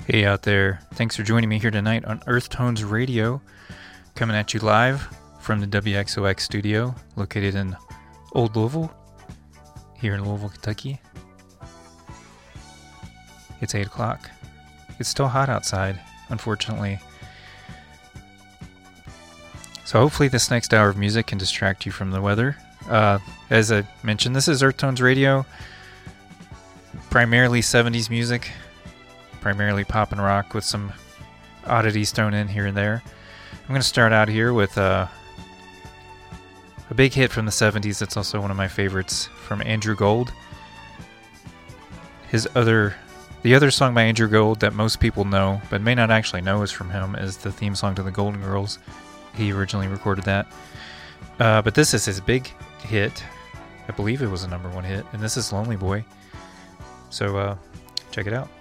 Hey out there, thanks for joining me here tonight on Earth Tones Radio, coming at you live from the WXOX studio located in Old Louisville, here in Louisville, Kentucky. It's 8 o'clock. It's still hot outside, unfortunately. So hopefully this next hour of music can distract you from the weather. As I mentioned, this is Earth Tones Radio, primarily 70s music. Primarily pop and rock with some oddities thrown in here and there. I'm going to start out here with a big hit from the 70s that's also one of my favorites from Andrew Gold. The other song by Andrew Gold that most people know but may not actually know is from him is the theme song to the Golden Girls. He originally recorded that. But this is his big hit. I believe it was a #1 hit, and this is Lonely Boy. So check it out.